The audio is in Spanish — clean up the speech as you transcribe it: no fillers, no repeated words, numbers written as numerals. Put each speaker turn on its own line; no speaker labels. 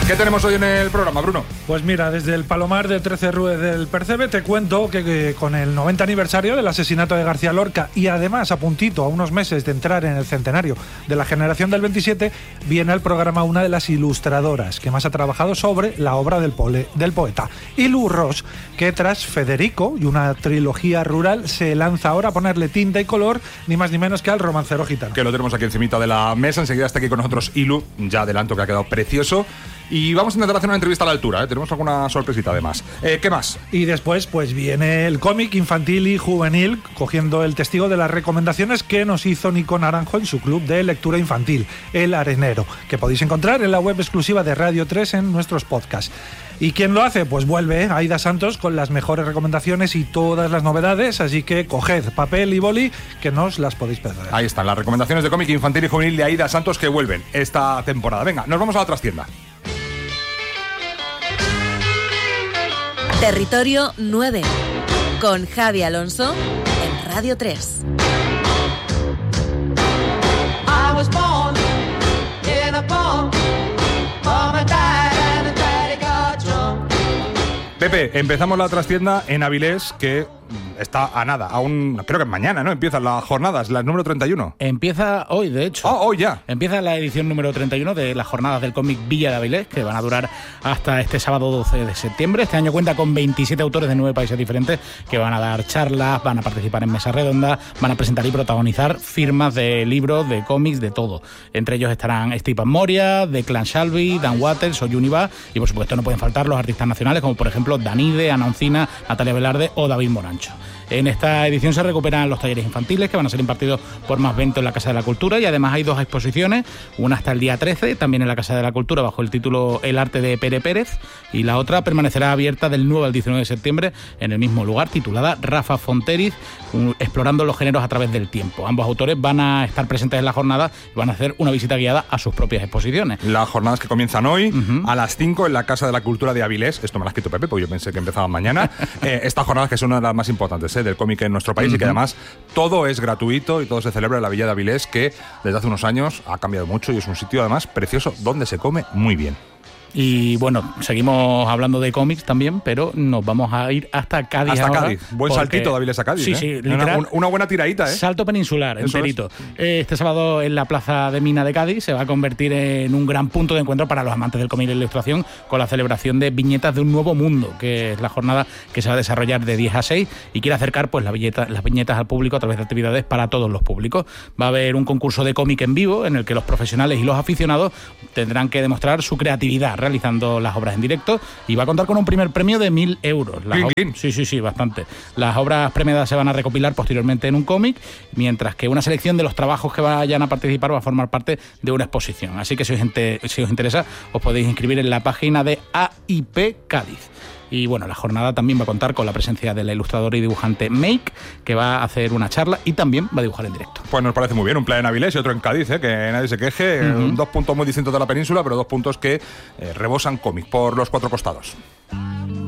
¿Qué tenemos hoy en el programa, Bruno?
Pues mira, desde el Palomar de 13 Rue del Percebe te cuento que con el 90 aniversario del asesinato de García Lorca y además a puntito, a unos meses de entrar en el centenario de la generación del 27, viene al programa una de las ilustradoras que más ha trabajado sobre la obra del poeta, Ilu Ros, que tras Federico y una trilogía rural se lanza ahora a ponerle tinta y color, ni más ni menos que al Romancero Gitano.
Que lo tenemos aquí encimita de la mesa, enseguida está aquí con nosotros Ilu, ya adelanto que ha quedado precioso. Y vamos a intentar hacer una entrevista a la altura, ¿eh? Tenemos alguna sorpresita además. ¿Qué más?
Y después pues viene el cómic infantil y juvenil, cogiendo el testigo de las recomendaciones que nos hizo Nico Naranjo en su club de lectura infantil, El Arenero, que podéis encontrar en la web exclusiva de Radio 3 en nuestros podcasts. ¿Y quién lo hace? Pues vuelve Aida Santos con las mejores recomendaciones y todas las novedades, así que coged papel y boli que no os las podéis perder.
Ahí están las recomendaciones de cómic infantil y juvenil de Aida Santos que vuelven esta temporada. Venga, nos vamos a la trastienda.
Territorio 9, con Javi Alonso en Radio 3.
Pepe, empezamos la trastienda en Avilés, que está a nada, aún creo que mañana, ¿no? Empiezan las jornadas, la número 31.
Empieza hoy, de hecho.
Oh, hoy ya.
Empieza la edición número 31 de las jornadas del cómic Villa de Avilés, que van a durar hasta este sábado 12 de septiembre. Este año cuenta con 27 autores de 9 países diferentes que van a dar charlas, van a participar en mesas redondas, van a presentar y protagonizar firmas de libros, de cómics, de todo. Entre ellos estarán Stephen Moria, Declan Shalvey, Dan Watters o Juniva, y por supuesto no pueden faltar los artistas nacionales como por ejemplo Danide, Ana Oncina, Natalia Velarde o David Morancho. En esta edición se recuperan los talleres infantiles que van a ser impartidos por Más Vento en la Casa de la Cultura, y además hay 2 exposiciones, una hasta el día 13, también en la Casa de la Cultura bajo el título El arte de Pere Pérez, y la otra permanecerá abierta del 9 al 19 de septiembre en el mismo lugar, titulada Rafa Fonteriz, explorando los géneros a través del tiempo. Ambos autores van a estar presentes en la jornada y van a hacer una visita guiada a sus propias exposiciones.
Las jornadas que comienzan hoy a las 5 en la Casa de la Cultura de Avilés. Esto me lo ha escrito Pepe, porque yo pensé que empezaban mañana. Estas jornadas que son una de las más importantes del cómic en nuestro país y que además todo es gratuito y todo se celebra en la Villa de Avilés, que desde hace unos años ha cambiado mucho y es un sitio además precioso donde se come muy bien.
Y bueno, seguimos hablando de cómics también, pero nos vamos a ir hasta Cádiz.
Hasta
ahora,
Cádiz. Buen saltito de Avilés a Cádiz.
Sí, sí, literal.
Una buena tiradita, ¿eh?
Salto peninsular,
Eso
enterito. Este sábado en la Plaza de Mina de Cádiz se va a convertir en un gran punto de encuentro para los amantes del cómic y la ilustración, con la celebración de Viñetas de un Nuevo Mundo, que es la jornada que se va a desarrollar de 10 a 6 y quiere acercar pues las viñetas al público a través de actividades para todos los públicos. Va a haber un concurso de cómic en vivo en el que los profesionales y los aficionados tendrán que demostrar su creatividad realizando las obras en directo, y va a contar con un primer premio de 1.000 euros. Sí, bastante. Las obras premiadas se van a recopilar posteriormente en un cómic, mientras que una selección de los trabajos que vayan a participar va a formar parte de una exposición. Así que si os interesa, os podéis inscribir en la página de AIP Cádiz. Y bueno, la jornada también va a contar con la presencia de la ilustradora y dibujante Make, que va a hacer una charla y también va a dibujar en directo.
Pues nos parece muy bien, un plan en Avilés y otro en Cádiz, que nadie se queje. 2 puntos muy distintos de la península, pero 2 puntos que rebosan cómic por los 4 costados.